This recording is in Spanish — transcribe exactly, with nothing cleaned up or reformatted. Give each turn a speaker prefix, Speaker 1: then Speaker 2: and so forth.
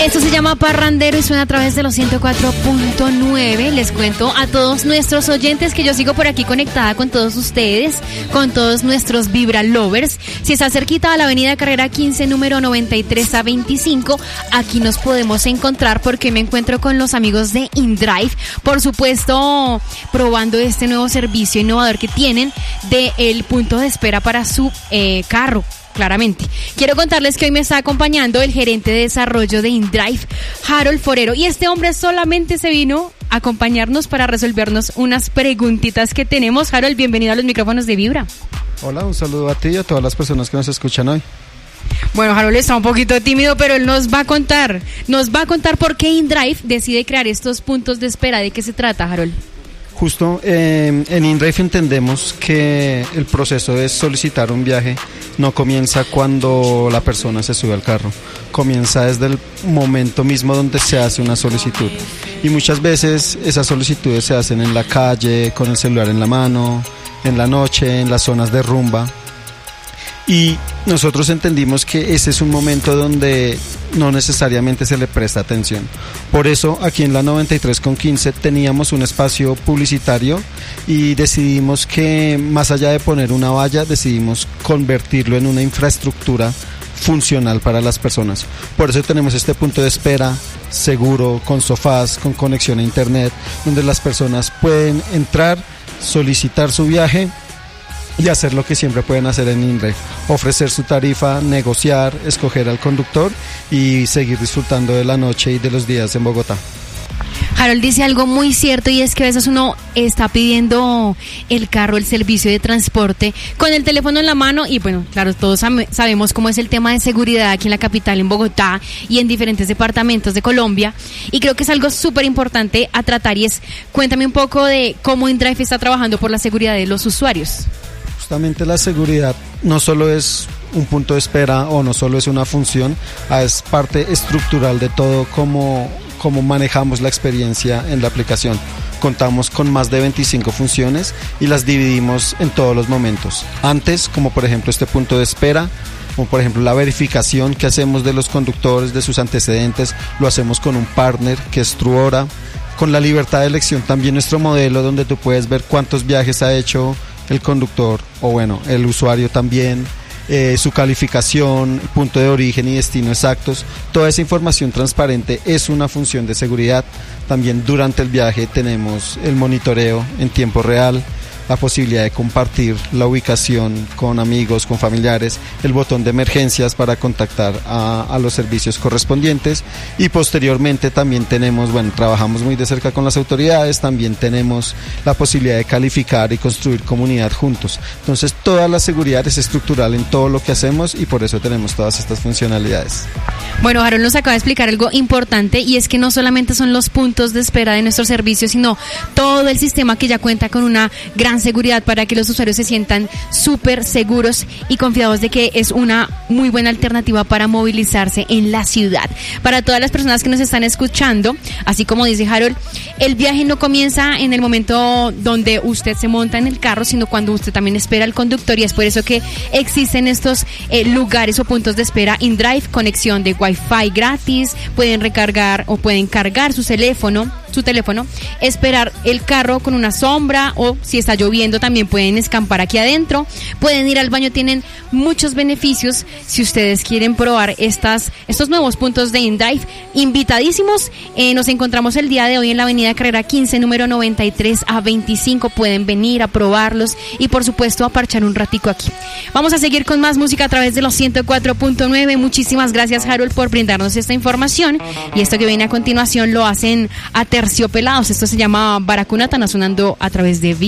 Speaker 1: Esto se llama Parrandero y suena a través de los ciento cuatro punto nueve. Les cuento a todos nuestros oyentes que yo sigo por aquí conectada con todos ustedes, con todos nuestros Vibra Lovers. Si está cerquita a la avenida Carrera quince, número noventa y tres a veinticinco, aquí nos podemos encontrar porque me encuentro con los amigos de InDrive, por supuesto, probando este nuevo servicio innovador que tienen de el punto de espera para su eh, carro. Claramente. Quiero contarles que hoy me está acompañando el gerente de desarrollo de InDrive, Harold Forero, y este hombre solamente se vino a acompañarnos para resolvernos unas preguntitas que tenemos. Harold, bienvenido a los micrófonos de Vibra.
Speaker 2: Hola, un saludo a ti y a todas las personas que nos escuchan hoy.
Speaker 1: Bueno, Harold está un poquito tímido, pero él nos va a contar, nos va a contar por qué InDrive decide crear estos puntos de espera. ¿De qué se trata, Harold?
Speaker 2: Justo eh, en InDrive entendemos que el proceso de solicitar un viaje no comienza cuando la persona se sube al carro, comienza desde el momento mismo donde se hace una solicitud, y muchas veces esas solicitudes se hacen en la calle, con el celular en la mano, en la noche, en las zonas de rumba, y nosotros entendimos que ese es un momento donde no necesariamente se le presta atención. Por eso aquí en la noventa y tres con quince teníamos un espacio publicitario y decidimos que, más allá de poner una valla, decidimos convertirlo en una infraestructura funcional para las personas. Por eso tenemos este punto de espera seguro, con sofás, con conexión a internet, donde las personas pueden entrar, solicitar su viaje y hacer lo que siempre pueden hacer en InDrive: ofrecer su tarifa, negociar, escoger al conductor y seguir disfrutando de la noche y de los días en Bogotá.
Speaker 1: Harold dice algo muy cierto, y es que a veces uno está pidiendo el carro, el servicio de transporte, con el teléfono en la mano, y bueno, claro, todos sabemos cómo es el tema de seguridad aquí en la capital, en Bogotá y en diferentes departamentos de Colombia, y creo que es algo súper importante a tratar, y es, cuéntame un poco de cómo InDrive está trabajando por la seguridad de los usuarios.
Speaker 2: Justamente la seguridad no solo es un punto de espera o no solo es una función, es parte estructural de todo cómo, cómo manejamos la experiencia en la aplicación. Contamos con más de veinticinco funciones y las dividimos en todos los momentos. Antes, como por ejemplo este punto de espera, como por ejemplo la verificación que hacemos de los conductores, de sus antecedentes, lo hacemos con un partner que es Truora. Con la libertad de elección también nuestro modelo, donde tú puedes ver cuántos viajes ha hecho el conductor, o bueno, el usuario también, eh, su calificación, punto de origen y destino exactos. Toda esa información transparente es una función de seguridad. También durante el viaje tenemos el monitoreo en tiempo real, la posibilidad de compartir la ubicación con amigos, con familiares, el botón de emergencias para contactar a, a los servicios correspondientes, y posteriormente también tenemos, bueno, trabajamos muy de cerca con las autoridades, también tenemos la posibilidad de calificar y construir comunidad juntos. Entonces toda la seguridad es estructural en todo lo que hacemos y por eso tenemos todas estas funcionalidades.
Speaker 1: Bueno, Harold nos acaba de explicar algo importante, y es que no solamente son los puntos de espera de nuestros servicios, sino todo el sistema que ya cuenta con una gran seguridad para que los usuarios se sientan súper seguros y confiados de que es una muy buena alternativa para movilizarse en la ciudad. Para todas las personas que nos están escuchando, así como dice Harold, el viaje no comienza en el momento donde usted se monta en el carro, sino cuando usted también espera al conductor, y es por eso que existen estos eh, lugares o puntos de espera InDrive, conexión de Wi-Fi gratis, pueden recargar o pueden cargar su teléfono, su teléfono, esperar el carro con una sombra, o si está lloviendo también pueden escampar aquí adentro, pueden ir al baño, tienen muchos beneficios. Si ustedes quieren probar estas, estos nuevos puntos de InDrive, invitadísimos. Eh, nos encontramos el día de hoy en la avenida Carrera quince, número noventa y tres a veinticinco, pueden venir a probarlos y por supuesto a parchar un ratico aquí. Vamos a seguir con más música a través de los ciento cuatro punto nueve. Muchísimas gracias, Harold, por brindarnos esta información, y esto que viene a continuación lo hacen a Terciopelados. Esto se llama Baracunatana, sonando a través de